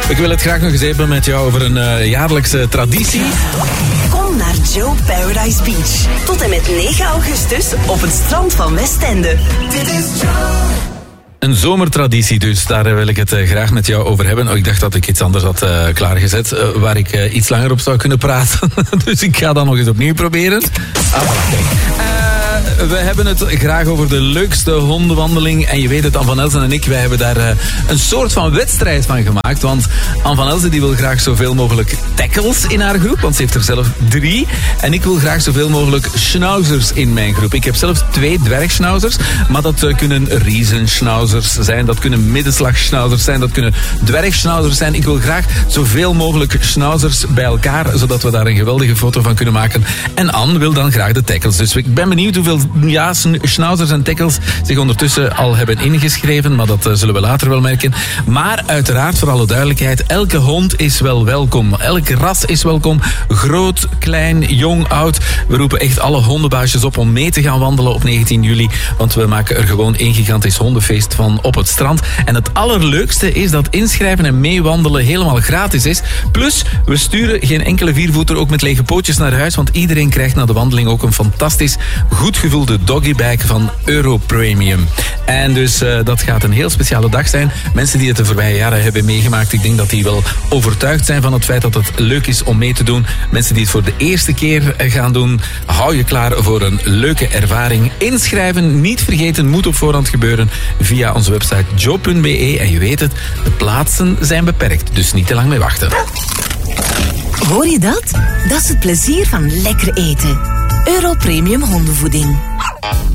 Ik wil het graag nog eens hebben met jou over een jaarlijkse traditie. Kom naar Joe Paradise Beach. Tot en met 9 augustus op het strand van Westende. Dit is Joe. Een zomertraditie dus, daar wil ik het graag met jou over hebben. Ik dacht dat ik iets anders had klaargezet, waar ik iets langer op zou kunnen praten. Dus ik ga dat nog eens opnieuw proberen. We hebben het graag over de leukste hondenwandeling. En je weet het, Anne van Elsen en ik, wij hebben daar een soort van wedstrijd van gemaakt. Want Anne van Elsen die wil graag zoveel mogelijk tackles in haar groep. Want ze heeft er zelf 3. En ik wil graag zoveel mogelijk schnauzers in mijn groep. Ik heb zelfs 2 dwergschnauzers. Maar dat kunnen riezenschnauzers zijn. Dat kunnen middenslagschnauzers zijn. Dat kunnen dwergschnauzers zijn. Ik wil graag zoveel mogelijk schnauzers bij elkaar. Zodat we daar een geweldige foto van kunnen maken. En Anne wil dan graag de tackles. Dus ik ben benieuwd hoeveel schnauzers en tackles zich ondertussen al hebben ingeschreven. Maar dat zullen we later wel merken. Maar uiteraard, voor alle duidelijkheid, elke hond is wel welkom. Elk ras is welkom. Groot, klein, jong, oud. We roepen echt alle hondenbaasjes op om mee te gaan wandelen op 19 juli. Want we maken er gewoon één gigantisch hondenfeest van op het strand. En het allerleukste is dat inschrijven en meewandelen helemaal gratis is. Plus, we sturen geen enkele viervoeter ook met lege pootjes naar huis. Want iedereen krijgt na de wandeling ook een fantastisch goed gevulde doggybag van Europremium. En dus dat gaat een heel speciale dag zijn. Mensen die het de voorbije jaren hebben meegemaakt, ik denk dat die wel overtuigd zijn van het feit dat het leuk is om mee te doen. Mensen die het voor de eerste keer gaan doen, hou je klaar voor een leuke ervaring. Inschrijven, niet vergeten, moet op voorhand gebeuren via onze website joe.be. En je weet het, de plaatsen zijn beperkt, dus niet te lang mee wachten. Hoor je dat? Dat is het plezier van lekker eten. Europremium hondenvoeding.